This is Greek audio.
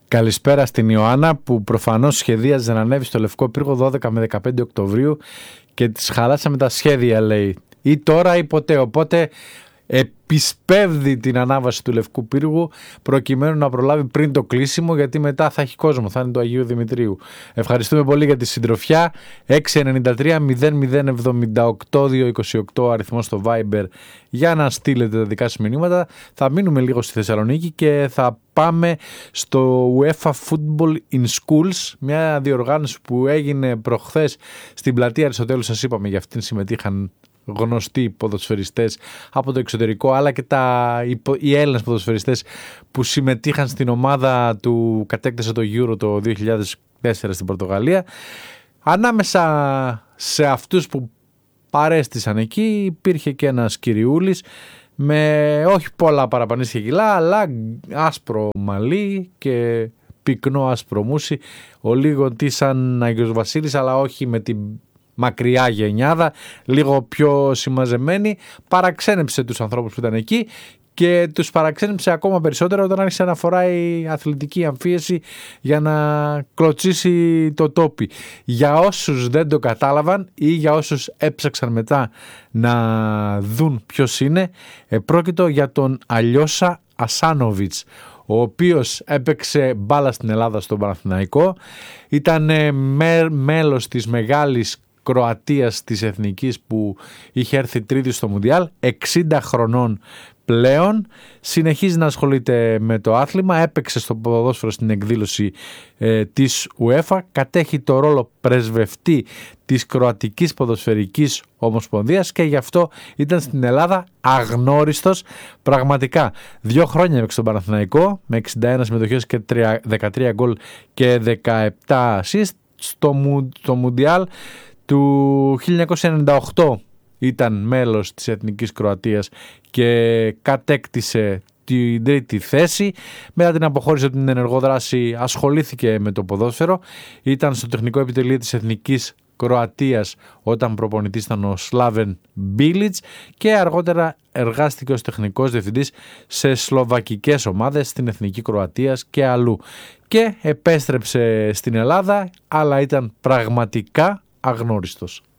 Καλησπέρα στην Ιωάννα που προφανώς σχεδίαζε να ανέβει στο Λευκό Πύργο 12 με 15 Οκτωβρίου και της χαλάσαμε τα σχέδια, λέει, ή τώρα ή ποτέ, οπότε επισπεύδει την ανάβαση του Λευκού Πύργου προκειμένου να προλάβει πριν το κλείσιμο, γιατί μετά θα έχει κόσμο, θα είναι το Αγίου Δημητρίου. Ευχαριστούμε πολύ για τη συντροφιά. 693-0078-228 αριθμός στο Viber για να στείλετε τα δικά σας μηνύματα. Θα μείνουμε λίγο στη Θεσσαλονίκη και θα πάμε στο UEFA Football in Schools, μια διοργάνωση που έγινε προχθές στην πλατεία Αριστοτέλου. Σας είπαμε, για αυτήν συμμετείχαν γνωστοί ποδοσφαιριστές από το εξωτερικό, αλλά και οι Έλληνες ποδοσφαιριστές που συμμετείχαν στην ομάδα του κατέκτησε το Euro το 2004 στην Πορτογαλία. Ανάμεσα σε αυτούς που παρέστησαν εκεί υπήρχε και ένας κυριούλης με όχι πολλά παραπανίσια κιλά, αλλά άσπρο μαλλί και πυκνό άσπρο μουσι, ο λίγο τι σαν Άγιος Βασίλης, αλλά όχι με την μακριά γενιάδα, λίγο πιο συμμαζεμένη. Παραξένεψε τους ανθρώπους που ήταν εκεί και τους παραξένεψε ακόμα περισσότερο όταν άρχισε να φοράει αθλητική αμφίεση για να κλωτσίσει το τόπι. Για όσους δεν το κατάλαβαν ή για όσους έψαξαν μετά να δουν ποιος είναι, πρόκειτο για τον Αλιώσα Ασάνοβιτς, ο οποίος έπαιξε μπάλα στην Ελλάδα στον Παναθηναϊκό, ήταν μέλος της μεγάλης Κροατίας της εθνικής που είχε έρθει τρίτη στο Μουντιάλ, 60 χρονών πλέον, συνεχίζει να ασχολείται με το άθλημα, έπαιξε στο ποδόσφαιρο στην εκδήλωση της UEFA, κατέχει το ρόλο πρεσβευτή της Κροατικής Ποδοσφαιρικής Ομοσπονδίας και γι' αυτό ήταν στην Ελλάδα αγνώριστος πραγματικά. 2 χρόνια έπαιξε στον Παναθηναϊκό με 61 συμμετοχές και 13 γκολ και 17 assist. Στο Μουντιάλ του 1998 ήταν μέλος της Εθνικής Κροατίας και κατέκτησε την τρίτη θέση. Μετά την αποχώρηση από την ενεργό δράση ασχολήθηκε με το ποδόσφαιρο. Ήταν στο τεχνικό επιτελείο της Εθνικής Κροατίας όταν προπονητής ήταν ο Σλάβεν Μπίλιτς και αργότερα εργάστηκε ως τεχνικός διευθυντής σε σλοβακικές ομάδες, στην Εθνική Κροατίας και αλλού. Και επέστρεψε στην Ελλάδα, αλλά ήταν πραγματικά αγνώριστος.